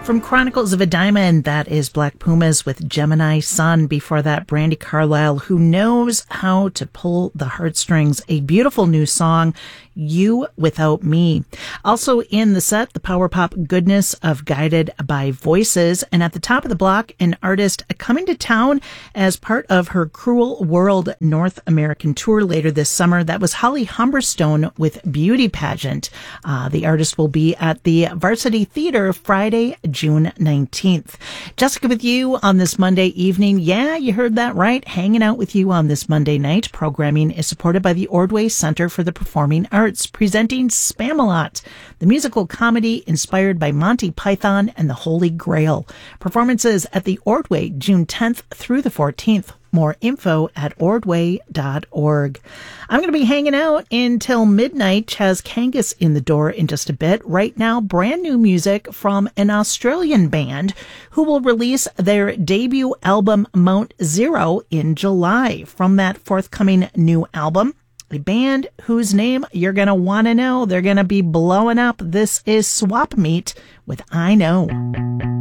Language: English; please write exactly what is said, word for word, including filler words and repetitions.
From Chronicles of a Diamond, that is Black Pumas with Gemini Sun. Before that, Brandi Carlile, who knows how to pull the heartstrings. A beautiful new song, You Without Me. Also in the set, the power pop goodness of Guided by Voices. And at the top of the block, an artist coming to town as part of her Cruel World North American tour later this summer. That was Holly Humberstone with Beauty Pageant. Uh, the artist will be at the Varsity Theater Friday, June nineteenth. Jessica with you on this Monday evening. Yeah, you heard that right. Hanging out with you on this Monday night. Programming is supported by the Ordway Center for the Performing Arts, presenting Spamalot, the musical comedy inspired by Monty Python and the Holy Grail. Performances at the Ordway, June tenth through the fourteenth. More info at ordway dot org. I'm going to be hanging out until midnight. Chaz Kangas in the door in just a bit. Right now, brand new music from an Australian band who will release their debut album, Mount Zero, in July. From that forthcoming new album, a band whose name you're going to want to know. They're going to be blowing up. This is Swap Meet with I Know.